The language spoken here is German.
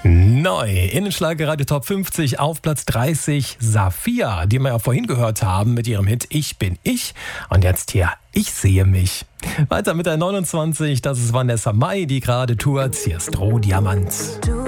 Neu in den Schlagerradio Top 50 auf Platz 30 Safiya, die wir ja vorhin gehört haben mit ihrem Hit Ich bin ich. Und jetzt hier Ich sehe mich. Weiter mit der 29, das ist Vanessa Mai, die gerade tourt. Hier ist Rohdiamant.